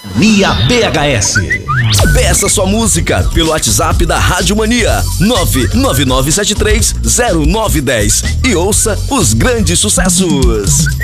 Mania BHS. Peça sua música pelo WhatsApp da Rádio Mania 999730910 e ouça os grandes sucessos.